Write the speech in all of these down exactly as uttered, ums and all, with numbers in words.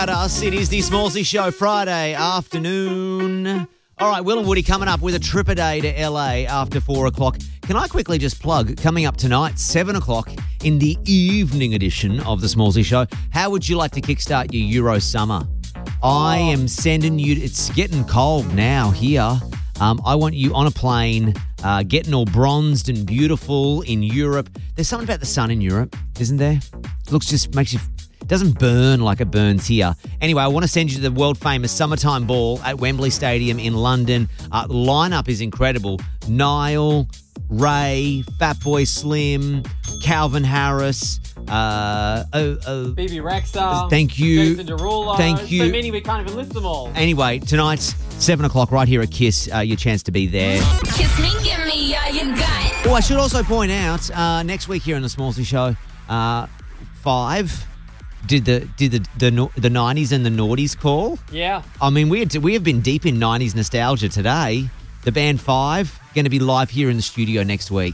At us, it is the Smallsy Show, Friday afternoon. All right, Will and Woody coming up with a trip a day to L A after four o'clock. Can I quickly just plug, coming up tonight, seven o'clock, in the evening edition of the Smallsy Show, how would you like to kickstart your Euro summer? I am sending you, it's getting cold now here. Um, I want you on a plane, uh, getting all bronzed and beautiful in Europe. There's something about the sun in Europe, isn't there? Looks just, makes you... doesn't burn like it burns here. Anyway, I want to send you to the world-famous Summertime Ball at Wembley Stadium in London. Uh, the lineup is incredible. Niall, Ray, Fatboy Slim, Calvin Harris, uh, uh, uh, B B Rexa. Thank you. Jason Derulo. Thank you. So many, we can't even list them all. Anyway, tonight's seven o'clock right here at Kiss, uh, your chance to be there. Kiss me, give me all you got. Oh, I should also point out, uh, next week here on the Smallsy Show, uh, five... Did the did the the the nineties and the noughties call? Yeah. I mean, we had, we have been deep in nineties nostalgia today. The band Five going to be live here in the studio next week.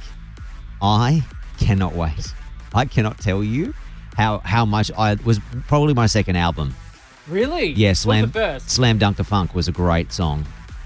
I cannot wait. I cannot tell you how how much I was probably my second album. Really? Yeah, Slam What's the first? Slam Dunk the Funk was a great song.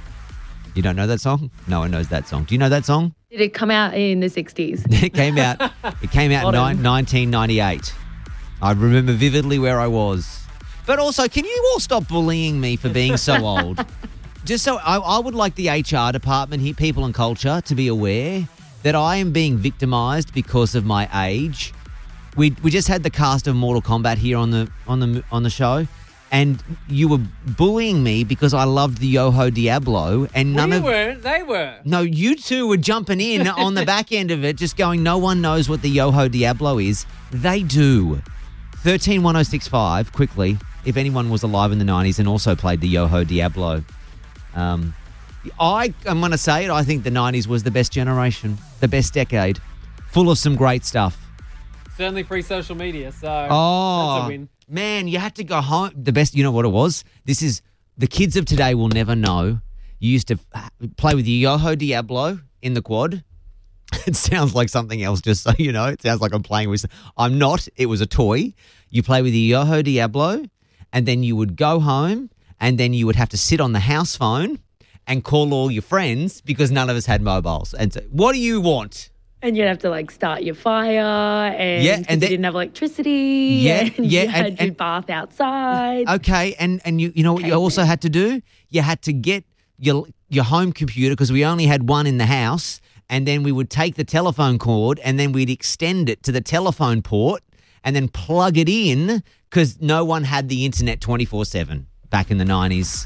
You don't know that song? No one knows that song. Do you know that song? Did it come out in the sixties? It came out. It came out in ni- nineteen ninety-eight. I remember vividly where I was. But also, can you all stop bullying me for being so old? Just so I, I would like the H R department here, people and culture, to be aware that I am being victimised because of my age. We we just had the cast of Mortal Kombat here on the on the on the show, and you were bullying me because I loved the Yoho Diablo, and none we of weren't. They were. no, you two were jumping in on the back end of it, just going, no one knows what the Yoho Diablo is. They do. thirteen one oh six five, quickly, if anyone was alive in the nineties and also played the Yoho Diablo. Um, I, I'm going to say it, I think the nineties was the best generation, the best decade, full of some great stuff. Certainly free social media, so Oh, that's a win. Man, you had to go home. The best, you know what it was? This is, the kids of today will never know. You used to play with the Yoho Diablo in the quad. It sounds like something else, just so you know. It sounds like I'm playing with... I'm not. It was a toy. You play with the Yoho Diablo, and then you would go home, and then you would have to sit on the house phone and call all your friends because none of us had mobiles. And say, what do you want? And you'd have to like start your fire, and, Yeah, 'cause and you then- didn't have electricity. Yeah, and yeah, you had and- your and- bath outside. Okay, and, and you you know what you also had to do? You had to get your your home computer because we only had one in the house, and then we would take the telephone cord and then we'd extend it to the telephone port and then plug it in because no one had the internet twenty-four seven back in the nineties.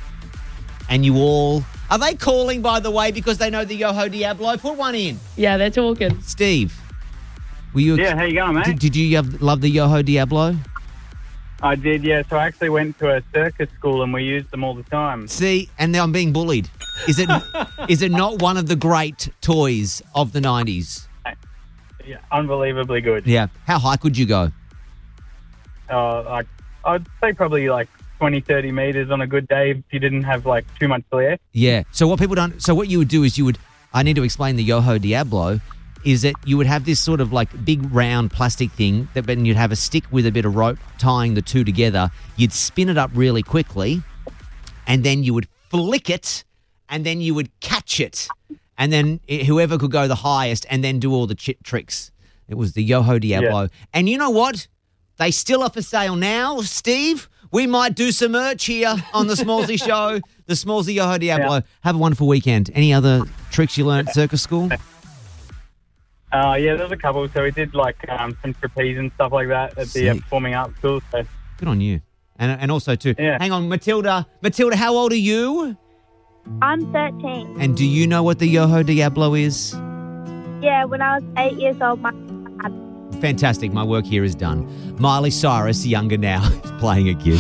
And you all... Are they calling, by the way, because they know the Yoho Diablo? Put one in. Yeah, they're talking. Steve, were you... Yeah, how you going, mate? Did, did you have, love the Yoho Diablo? I did, yeah. So I actually went to a circus school and we used them all the time. See, and now I'm being bullied. Is it is it not one of the great toys of the nineties? Yeah, unbelievably good. Yeah. How high could you go? Uh, like, I'd say probably like twenty, thirty metres on a good day if you didn't have like too much glare. Yeah. So what people don't... So what you would do is you would... I need to explain the Yoho Diablo. Is that you would have this sort of like big round plastic thing that then you'd have a stick with a bit of rope tying the two together. You'd spin it up really quickly and then you would flick it and then you would catch it. And then whoever could go the highest and then do all the chit tricks. It was the Yoho Diablo. Yeah. And you know what? They still are for sale now, Steve. We might do some merch here on the Smallsy Show. The Smallsy Yoho Diablo. Yeah. Have a wonderful weekend. Any other tricks you learned at circus school? Uh, yeah, there's a couple. So we did like um, some trapeze and stuff like that at the uh, Sick. Performing Arts School. So, Good on you. And and also, too, Yeah. hang on, Matilda. Matilda, how old are you? I'm thirteen. And do you know what the Yoho Diablo is? Yeah, when I was eight years old, my Fantastic. My work here is done. Miley Cyrus, younger now, is playing a Kiss.